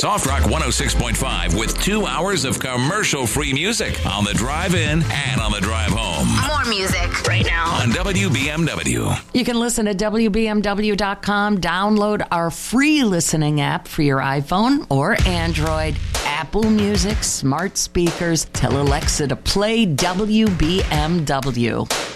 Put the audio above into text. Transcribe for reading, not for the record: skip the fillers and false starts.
Soft Rock 106.5 with 2 hours of commercial-free music on the drive in and on the drive home. More music right now on WBMW. You can listen at WBMW.com. Download our free listening app for your iPhone or Android. Apple Music, smart speakers. Tell Alexa to play WBMW.